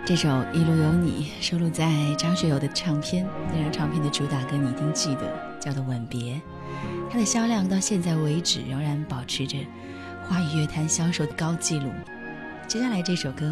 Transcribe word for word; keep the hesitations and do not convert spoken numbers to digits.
这首《一路有你》收录在张学友的唱片，那张唱片的主打歌你一定记得，叫做《吻别》。它的销量到现在为止仍然保持着华语乐坛销售的高纪录。接下来这首歌